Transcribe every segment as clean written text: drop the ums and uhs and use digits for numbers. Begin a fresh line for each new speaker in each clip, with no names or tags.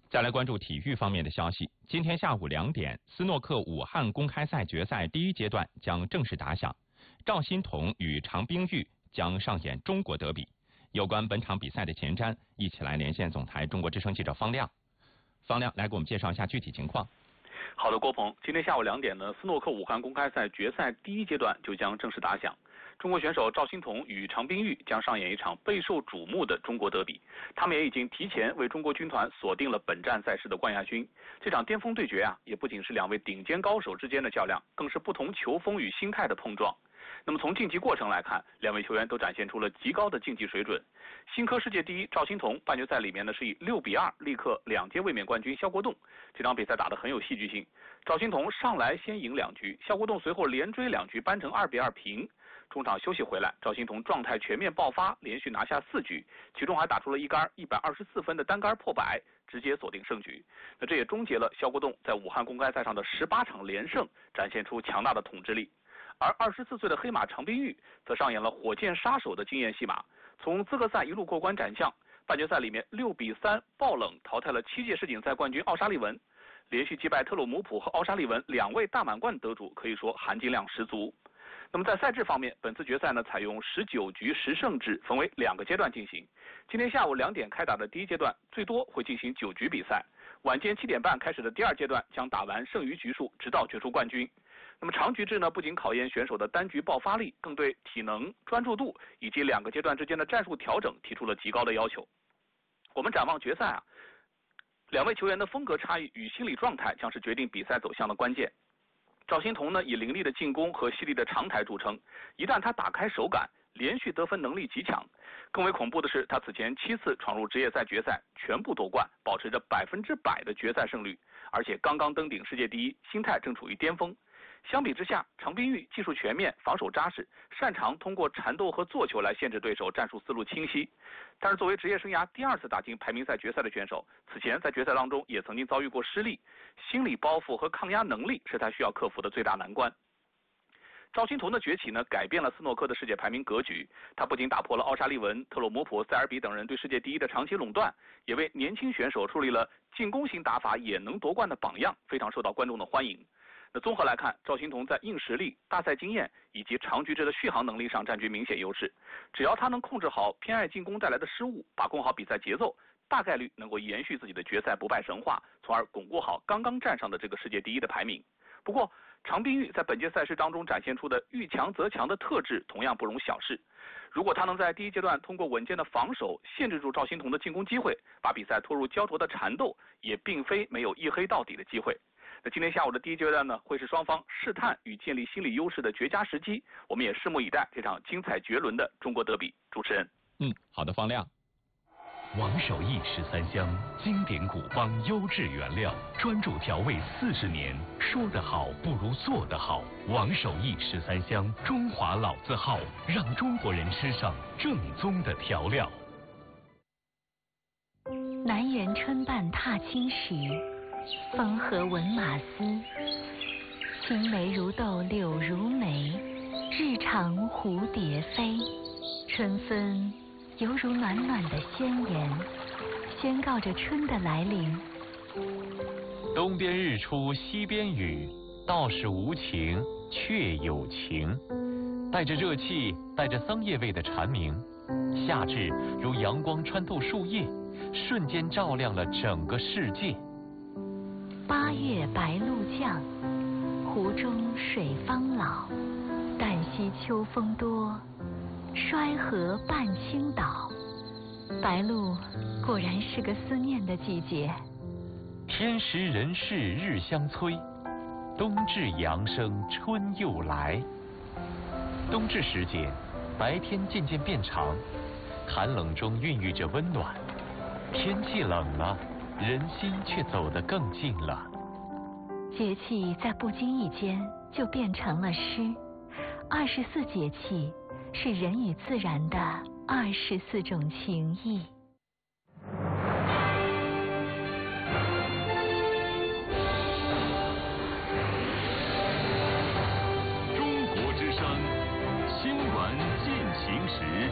再来关注体育方面的消息。今天下午2点，斯诺克武汉公开赛决赛第1阶段将正式打响，赵心童与常冰玉将上演中国德比。有关本场比赛的前瞻，一起来连线总台中国之声记者方亮。方亮来给我们介绍一下具体情况。
好的，郭鹏，今天下午2点呢，斯诺克武汉公开赛决赛第1阶段就将正式打响。中国选手赵心童与常冰玉将上演一场备受瞩目的中国德比，他们也已经提前为中国军团锁定了本站赛事的冠亚军。这场巅峰对决也不仅是2位顶尖高手之间的较量，更是不同球风与心态的碰撞。那么从竞技过程来看，2位球员都展现出了极高的竞技水准。新科世界第一赵心童半决赛里面呢是以6-2力克2届卫冕冠军肖国栋，这场比赛打得很有戏剧性。赵心童上来先赢2局，肖国栋随后连追2局扳成2-2平。中场休息回来，赵心童状态全面爆发，连续拿下4局，其中还打出了一杆124分的单杆破百，直接锁定胜局。那这也终结了肖国栋在武汉公开赛上的18场连胜，展现出强大的统治力。而24岁的黑马常冰玉则上演了火箭杀手的经验戏码，从资格赛一路过关斩将，半决赛里面6-3爆冷淘汰了7届世锦赛冠军奥沙利文，连续击败特鲁姆普和奥沙利文2位大满贯得主，可以说含金量十足。那么在赛制方面，本次决赛呢采用19局10胜制，分为2个阶段进行。今天下午2点开打的第1阶段，最多会进行9局比赛。晚间7点半开始的第2阶段将打完剩余局数，直到决出冠军。那么长局制呢，不仅考验选手的单局爆发力，更对体能、专注度以及2个阶段之间的战术调整提出了极高的要求。我们展望决赛2位球员的风格差异与心理状态将是决定比赛走向的关键。赵心童呢以凌厉的进攻和犀利的长台著称，一旦他打开手感，连续得分能力极强。更为恐怖的是，他此前7次闯入职业赛决赛全部夺冠，保持着100%的决赛胜率，而且刚刚登顶世界第一，心态正处于巅峰。相比之下，常冰玉技术全面，防守扎实，擅长通过缠斗和做球来限制对手，战术思路清晰。但是作为职业生涯第2次打进排名赛决赛的选手，此前在决赛当中也曾经遭遇过失利，心理包袱和抗压能力是他需要克服的最大难关。赵心童的崛起呢，改变了斯诺克的世界排名格局。他不仅打破了奥沙利文、特鲁姆普、塞尔比等人对世界第一的长期垄断，也为年轻选手树立了进攻型打法也能夺冠的榜样，非常受到观众的欢迎。那综合来看，赵心童在硬实力、大赛经验以及长局制的续航能力上占据明显优势。只要他能控制好偏爱进攻带来的失误，把控好比赛节奏，大概率能够延续自己的决赛不败神话，从而巩固好刚刚站上的这个世界第一的排名。不过，常冰玉在本届赛事当中展现出的遇强则强的特质同样不容小视。如果他能在第1阶段通过稳健的防守限制住赵心童的进攻机会，把比赛拖入焦灼的缠斗，也并非没有一黑到底的机会。那今天下午的第1阶段呢，会是双方试探与建立心理优势的绝佳时机，我们也拭目以待这场精彩绝伦的中国德比。主持人，
好的，方亮。
王守义13香，经典古方，优质原料，专注调味40年。说得好不如做得好。王守义13香，中华老字号，让中国人吃上正宗的调料。
南园春半踏青时，风和闻马嘶。青梅如豆柳如眉，日长蝴蝶飞。春分犹如暖暖的宣言，宣告着春的来临。
东边日出西边雨，道是无晴却有晴。带着热气，带着桑叶味的蝉鸣，夏至如阳光穿透树叶，瞬间照亮了整个世界。
8月白露降，湖中水方老。旦夕秋风多，衰河半倾倒。白露果然是个思念的季节。
天时人事日相催，冬至阳生春又来。冬至时节，白天渐渐变长，寒冷中孕育着温暖。天气冷了，人心却走得更近了。
节气在不经意间就变成了诗。24节气是人与自然的24种情谊。
中国之声新闻进行时。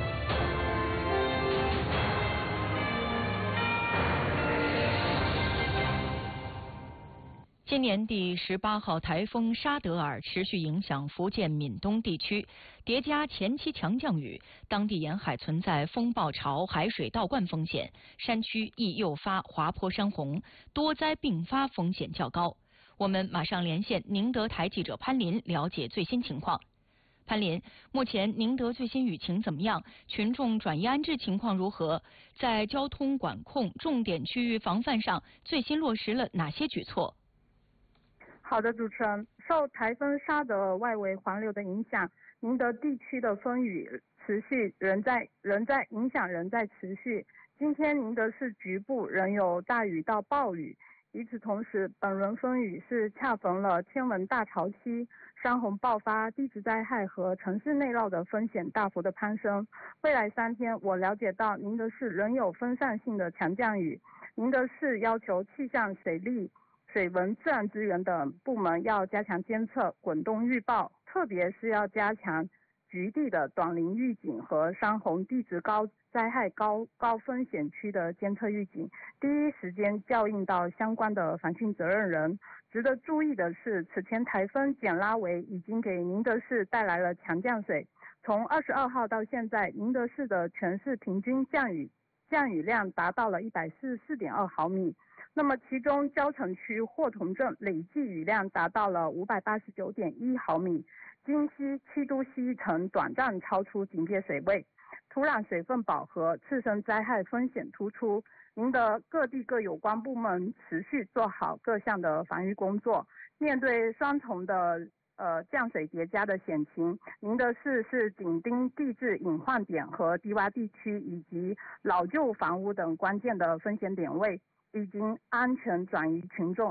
今年第18号台风沙德尔持续影响福建闽东地区，叠加前期强降雨，当地沿海存在风暴潮、海水倒灌风险，山区易诱发滑坡山洪，多灾并发风险较高。我们马上连线宁德台记者潘林了解最新情况。潘林，目前宁德最新雨情怎么样？群众转移安置情况如何？在交通管控重点区域防范上，最新落实了哪些举措？
好的，主持人，受台风沙德尔外围环流的影响，宁德地区的风雨持续仍在持续。今天宁德市局部仍有大雨到暴雨。与此同时，本轮风雨是恰逢了天文大潮期，山洪爆发、地质灾害和城市内涝的风险大幅的攀升。未来3天，我了解到宁德市仍有分散性的强降雨。宁德市要求气象、水利、水文自然资源等部门要加强监测滚动预报，特别是要加强局地的短临预警和山洪地质灾害高风险区的监测预警，第一时间校应到相关的防汛责任人。值得注意的是，此前台风简拉维已经给宁德市带来了强降水，从22号到现在，宁德市的全市平均降雨量达到了144.2毫米。那么其中蕉城区霍同镇累计雨量达到了589.1毫米，金溪、七都溪曾短暂超出警戒水位，土壤水分饱和，次生灾害风险突出。宁德各地各有关部门持续做好各项的防御工作。面对双重的降水叠加的险情，宁德市是紧盯地质隐患点和低洼地区以及老旧房屋等关键的风险点位，已经安全转移群众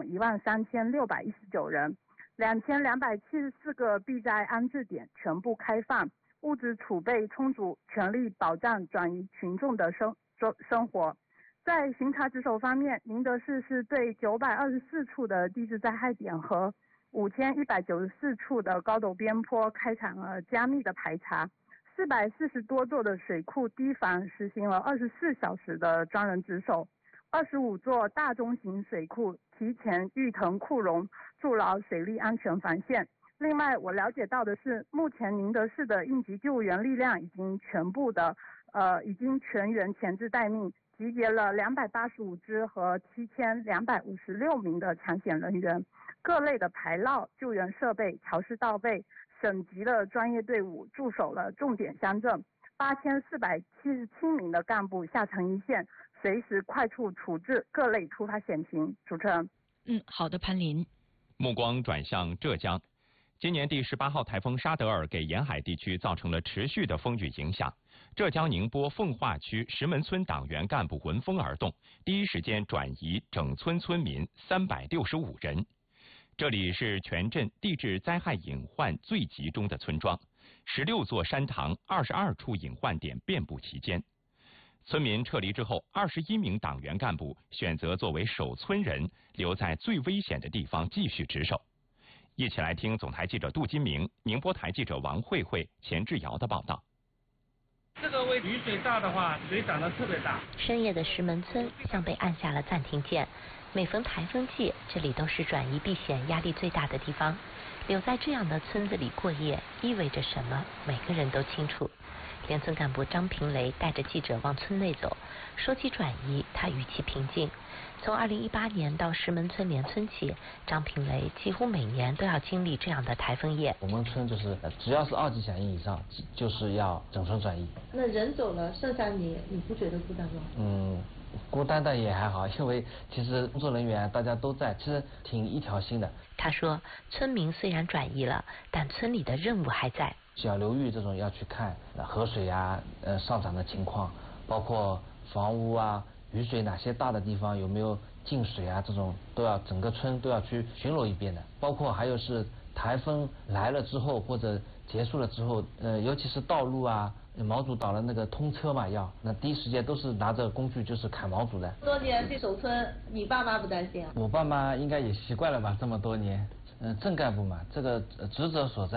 13619人，2274个避灾安置点全部开放，物资储备充足，全力保障转移群众的生活。在巡查值守方面，宁德市是对924处的地质灾害点和5194处的高陡边坡开展了加密的排查，440多座的水库堤防实行了24小时的专人值守，25座大中型水库提前预腾库容，筑牢水利安全防线。另外，我了解到的是，目前宁德市的应急救援力量已经全员前置待命，集结了285支和7256名的抢险人员，各类的排涝救援设备潮湿到位，省级的专业队伍驻守了重点乡镇，8477名的干部下沉一线，随时快速处置各类突发险情。主持人。
好的，潘林。
目光转向浙江。今年第18号台风沙德尔给沿海地区造成了持续的风雨影响。浙江宁波奉化区石门村党员干部闻风而动，第一时间转移整村村民365人。这里是全镇地质灾害隐患最集中的村庄，16座山塘，22处隐患点遍布其间。村民撤离之后，21名党员干部选择作为守村人，留在最危险的地方继续值守。一起来听总台记者杜金明、宁波台记者王慧慧、钱志尧的报道。
这个位雨水大的话，水涨得特别大。
深夜的石门村像被按下了暂停键，每逢台风季，这里都是转移避险压力最大的地方。留在这样的村子里过夜意味着什么，每个人都清楚。连村干部张平雷带着记者往村内走，说起转移，他语气平静。从2018年到石门村联村起，张平雷几乎每年都要经历这样的台风夜。
我们村就是只要是2级响应以上，就是要整村转移。
那人走了，剩下你不觉得孤单吗？
孤单的也还好，因为其实工作人员大家都在，其实挺一条心的。
他说，村民虽然转移了，但村里的任务还在。
小流域这种要去看河水啊，上涨的情况，包括房屋啊、雨水哪些大的地方有没有进水啊，这种都要整个村都要去巡逻一遍的。包括还有是台风来了之后或者结束了之后，尤其是道路啊、毛主岛的那个通车嘛，那第一时间都是拿着工具就是砍毛主的。
多年去守村，你爸妈不担心啊？
我爸妈应该也习惯了吧，这么多年。镇干部嘛，这个职责所在嘛，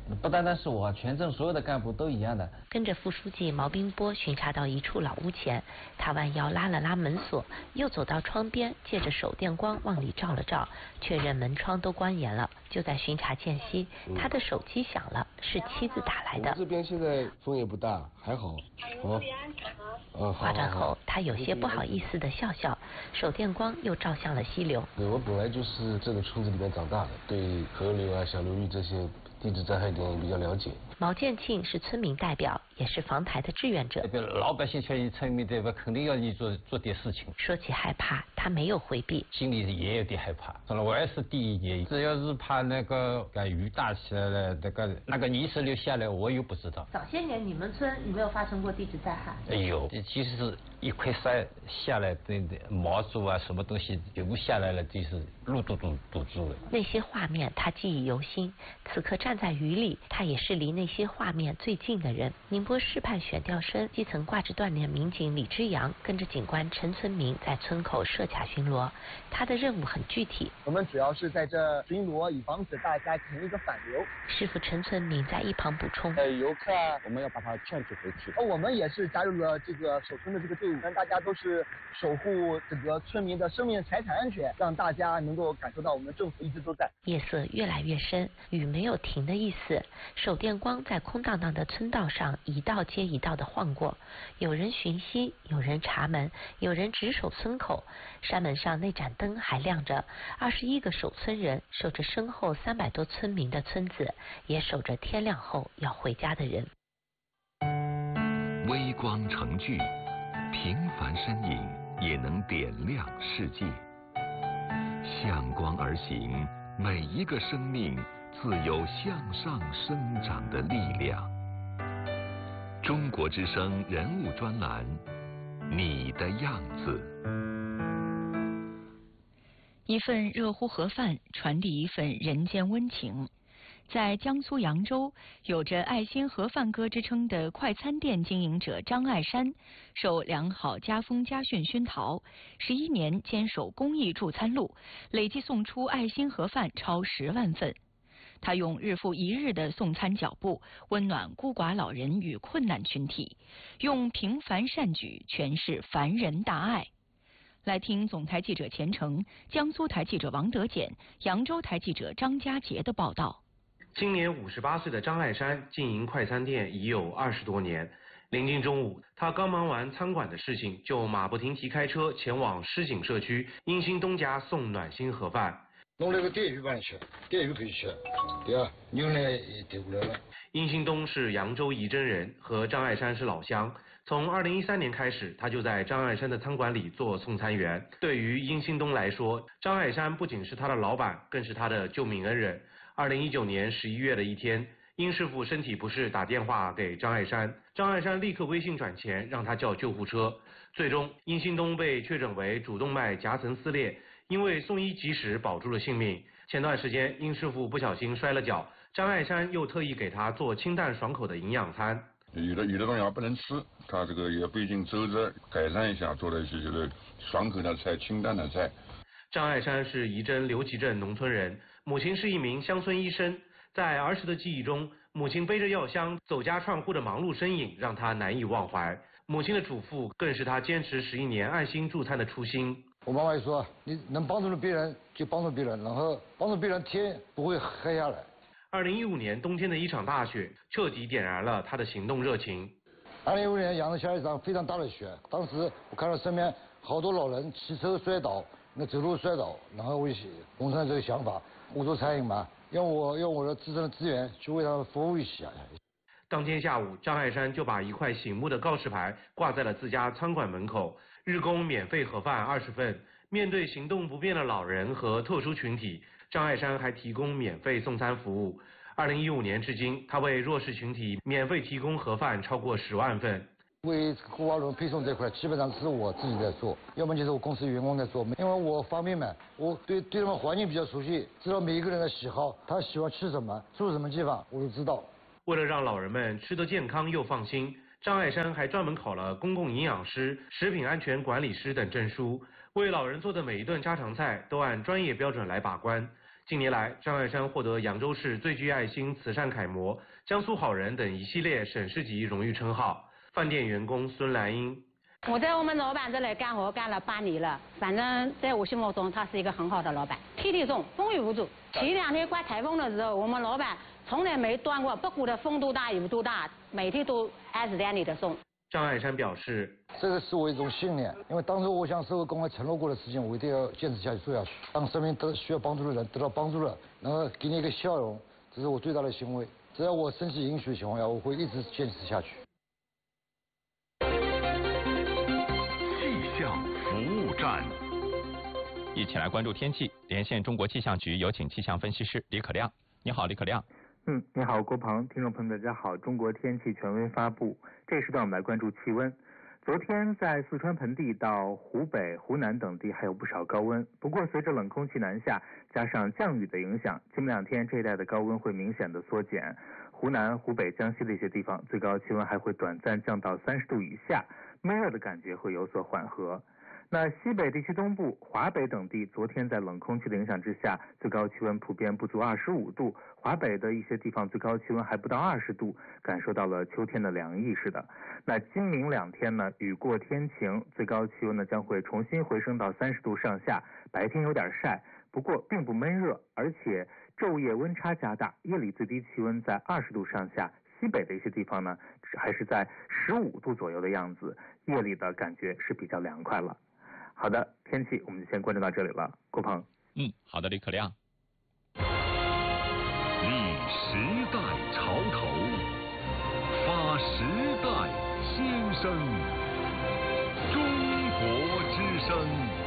不单单是我，全镇所有的干部都一样的。
跟着副书记毛斌波巡查到一处老屋前，他弯腰拉了拉门锁，又走到窗边，借着手电光往里照了照，确认门窗都关严了。就在巡查间隙，他的手机响了，是妻子打来的。
我这边现在风也不大，还好。
挂断后，他有些不好意思的笑笑，手电光又照向了溪流。
对，我本来就是这个村子里面长大的，对河流啊、小流域这些地质灾害点也比较了解。
毛建庆是村民代表，也是防台的志愿者。
老百姓劝你村民对吧，肯定要你做点事情。
说起害怕，他没有回避，
心里也有点害怕。我也是第一年，只要是怕那个雨大起来了，那个泥石流下来，我又不知道。
早些年你们村有没有发生过地质灾害？
有，即使是一块山下来的毛竹啊，什么东西全部下来了，就是路都堵住了。
那些画面他记忆犹新，此刻站在雨里，他也是离那些画面最近的人。宁波市派选调生基层挂职锻炼民警李之阳跟着警官陈存明在村口设卡巡逻，他的任务很具体。
我们主要是在这巡逻，以防止大家进行一个反流。
师傅陈存明在一旁补充：
游客我们要把他劝阻回去。我们也是加入了这个守村的这个队伍，让大家都是守护这个村民的生命财产安全，让大家能够感受到我们政府一直都在。
夜色越来越深，雨没有停的意思，手电光在空荡荡的村道上一道接一道的晃过，有人巡溪，有人查门，有人值守村口。山门上那盏灯还亮着，21个守村人守着身后300多村民的村子，也守着天亮后要回家的人。
微光成炬，平凡身影也能点亮世界。向光而行，每一个生命自有向上生长的力量。中国之声人物专栏，你的样子。
一份热乎盒饭，传递一份人间温情。在江苏扬州，有着“爱心盒饭哥”之称的快餐店经营者张爱山，受良好家风家训熏陶，11年坚守公益助餐路，累计送出爱心盒饭超10万份。他用日复一日的送餐脚步，温暖孤寡老人与困难群体，用平凡善举诠释凡人大爱。来听总台记者钱成、江苏台记者王德简、扬州台记者张家杰的报道。
今年58岁的张爱山经营快餐店已有20多年。临近中午，他刚忙完餐馆的事情，就马不停蹄开车前往狮井社区英兴东家送暖心盒饭。
弄了个电鱼帮你吃，电鱼可以吃，对吧？牛奶也丢不了了。
英兴东是扬州仪征人，和张爱山是老乡。从2013年开始，他就在张爱山的餐馆里做送餐员。对于英兴东来说，张爱山不仅是他的老板，更是他的救命恩人。2019年11月的一天，殷师傅身体不适，打电话给张爱山，张爱山立刻微信转钱，让他叫救护车。最终，殷兴东被确诊为主动脉夹层撕裂，因为送医及时保住了性命。前段时间，殷师傅不小心摔了跤，张爱山又特意给他做清淡爽口的营养餐。
有的东西还不能吃，他这个也不一定周着改善一下，做了一些就是爽口的菜、清淡的菜。
张爱山是仪征刘集镇农村人，母亲是一名乡村医生。在儿时的记忆中，母亲背着药箱走家串户的忙碌身影让他难以忘怀。母亲的嘱咐更是他坚持11年爱心助餐的初心。
我妈妈也说，你能帮助别人就帮助别人，然后帮助别人天不会黑下来。
2015年冬天的一场大雪，彻底点燃了他的行动热情。
2015年阳了下一场非常大的雪，当时我看到身边好多老人骑车摔倒，走路摔倒，然后我就萌生了这个想法，我做餐饮嘛，用我的自身的资源去为他们服务一下。
当天下午，张爱山就把一块醒目的告示牌挂在了自家餐馆门口，日供免费盒饭20份。面对行动不便的老人和特殊群体，张爱山还提供免费送餐服务。2015年至今，他为弱势群体免费提供盒饭超过10万份。
为孤寡老人配送这块，基本上是我自己在做，要么就是我公司员工在做。因为我方便嘛，我对他们环境比较熟悉，知道每一个人的喜好，他喜欢吃什么，住什么地方，我都知道。
为了让老人们吃得健康又放心，张爱山还专门考了公共营养师、食品安全管理师等证书，为老人做的每一顿家常菜都按专业标准来把关。 近年来，张爱山获得扬州市最具爱心慈善楷模、江苏好人等一系列省市级荣誉称号。饭店员工孙兰英。
我在我们老板这里干活干了8年了，反正在我心目中他是一个很好的老板，体力重，风雨无阻。前2天刮台风的时候，我们老板从来没断过，不管的风多大雨多大，每天都按时按点的送。
张爱山表示，
这个是我一种信念，因为当初我向社会公开承诺过的事情，我一定要坚持下去做下去，让身边需要帮助的人得到帮助了，然后给你一个笑容，这是我最大的欣慰。只要我身体允许的情况下，我会一直坚持下去。
服务站，一起来关注天气。连线中国气象局，有请气象分析师李可亮。你好，李可亮。
你好，郭鹏，听众朋友大家好。中国天气权威发布，这时段我们来关注气温。昨天在四川盆地到湖北、湖南等地还有不少高温，不过随着冷空气南下，加上降雨的影响，今明2天这一带的高温会明显的缩减。湖南、湖北、江西的一些地方最高气温还会短暂降到30度以下，闷热的感觉会有所缓和。那西北地区东部、华北等地昨天在冷空气的影响之下，最高气温普遍不足25度，华北的一些地方最高气温还不到20度，感受到了秋天的凉意似的。那今明2天呢，雨过天晴，最高气温呢将会重新回升到30度上下，白天有点晒，不过并不闷热，而且昼夜温差加大，夜里最低气温在20度上下，西北的一些地方呢还是在15度左右的样子，夜里的感觉是比较凉快了。好的，天气我们就先关注到这里了，郭鹏。
好的，李可亮。
立时代潮头，发时代先声，中国之声。